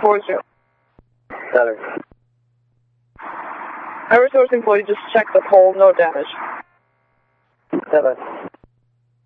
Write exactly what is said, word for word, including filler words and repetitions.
towards you. Better. Our resource employee just checked the pole, no damage. Bye-bye.